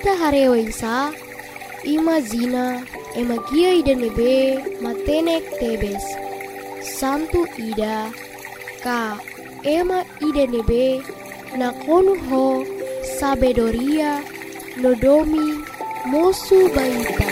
ita harewaisa, ima zina, ema gia ida nebe, matenek tebes. Santu ida, ka ema ida nebe, nakonu ho, sabedoria, nodomi, mosu baita.